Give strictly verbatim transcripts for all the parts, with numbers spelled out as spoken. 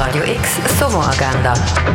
Radio X Sommeragenda.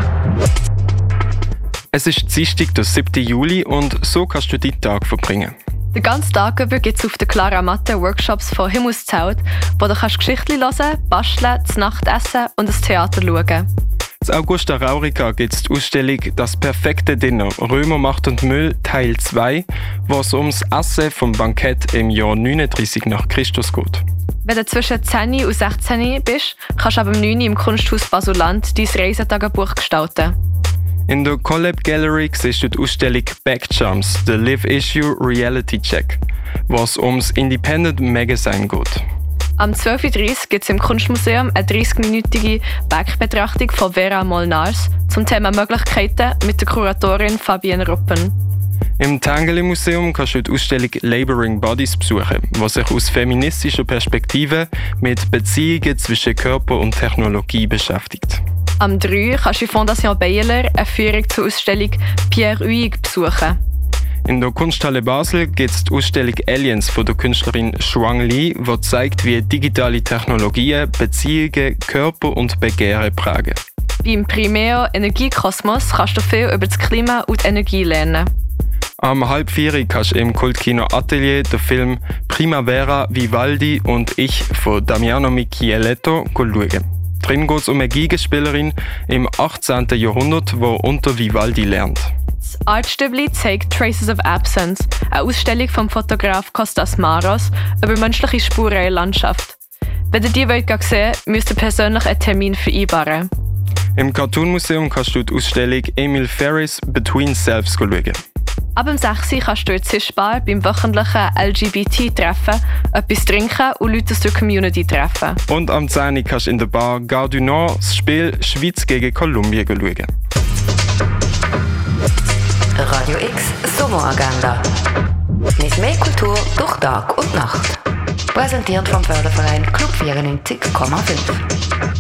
Es ist Dienstag, der siebten Juli, und so kannst du deinen Tag verbringen. Den ganzen Tag über gibt es auf der Clara Matte Workshops von Himmelszelt, wo du kannst Geschichten hören, basteln, zu Nacht essen und das Theater schauen. In Augusta Raurica gibt es die Ausstellung «Das perfekte Dinner – Römer, Macht und Müll» Teil zwei, wo es ums Essen vom Bankett im Jahr neununddreißig nach Christus geht. Wenn du zwischen zehn und sechzehn bist, kannst du ab neun im Kunsthaus Basuland dein Reisetagebuch gestalten. In der Collab Gallery siehst du die Ausstellung «Backjumps – The Live Issue Reality Check», wo es ums Independent Magazine geht. Am zwölf Uhr dreißig gibt es im Kunstmuseum eine dreißig-minütige Werkbetrachtung von Vera Molnars zum Thema Möglichkeiten mit der Kuratorin Fabienne Ruppen. Im Tengeli Museum kannst du die Ausstellung «Laboring Bodies» besuchen, die sich aus feministischer Perspektive mit Beziehungen zwischen Körper und Technologie beschäftigt. Am drei kannst du in Fondation Bayerler eine Führung zur Ausstellung «Pierre Huyig» besuchen. In der Kunsthalle Basel gibt es die Ausstellung «Aliens» von der Künstlerin Shuang Li, die zeigt, wie digitale Technologien Beziehungen, Körper und Begehren prägen. Beim Primeo Energiekosmos kannst du viel über das Klima und die Energie lernen. Am halb vier kannst du im Kultkino Atelier den Film «Primavera, Vivaldi und ich» von Damiano Micheletto schauen. Drin geht es um eine Gegenspielerin im achtzehnten Jahrhundert, die unter Vivaldi lernt. Das Artstübli zeigt «Traces of Absence», eine Ausstellung vom Fotograf Kostas Maros über menschliche Spuren in der Landschaft. Wenn ihr die wollt sehen wollt, müsst ihr persönlich einen Termin vereinbaren. Im Cartoon Museum kannst du die Ausstellung «Emil Ferris Between Selves» schauen. Ab dem sechs Uhr kannst du in der Zischbar beim wöchentlichen L G B T-Treffen etwas trinken und Leute aus der Community treffen. Und am zehn Uhr kannst du in der Bar Gare du Nord das Spiel «Schweiz gegen Kolumbien» schauen. Radio X Sommeragenda. Mit mehr Kultur durch Tag und Nacht. Präsentiert vom Förderverein Club vierundneunzig Komma fünf.